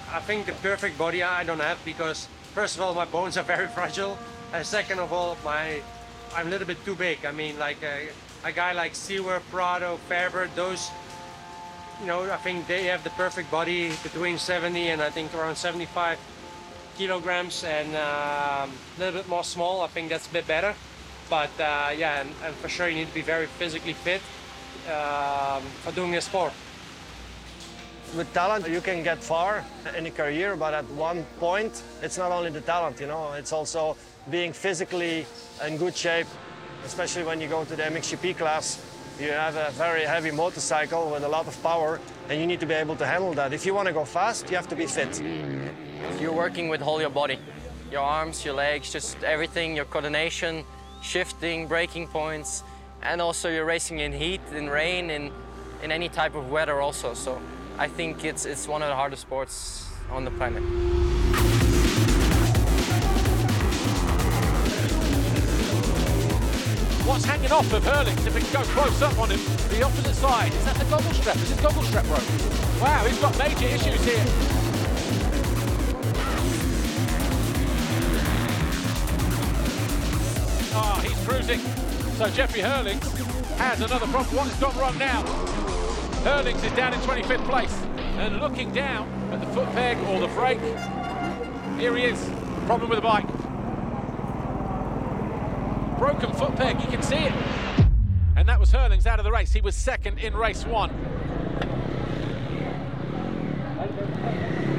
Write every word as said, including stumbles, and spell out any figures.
I think the perfect body I don't have because first of all my bones are very fragile, and second of all my I'm a little bit too big. I mean, like a, a guy like Seawer, Prado, Faber, those, you know, I think they have the perfect body between seventy and I think around seventy-five kilograms, and um, a little bit more small. I think that's a bit better. But uh, yeah, and, and for sure you need to be very physically fit um, for doing this sport. With talent, you can get far in a career, but at one point, it's not only the talent, you know, it's also being physically in good shape, especially when you go to the M X G P class. You have a very heavy motorcycle with a lot of power, and you need to be able to handle that. If you want to go fast, you have to be fit. You're working with whole your body, your arms, your legs, just everything, your coordination, shifting, braking points, and also you're racing in heat, in rain, in, in any type of weather also. So I think it's, it's one of the hardest sports on the planet. What's hanging off of Herlings if we can go close up on him? The opposite side, is that the goggle strap? Is his goggle strap broken? Wow, he's got major issues here. Ah, he's cruising. So Jeffrey Herlings has another problem. What has gone wrong now? Herlings is down in twenty-fifth place and looking down at the foot peg or the brake. Here he is, problem with the bike. Broken foot peg, you can see it. And that was Herlings out of the race. He was second in race one.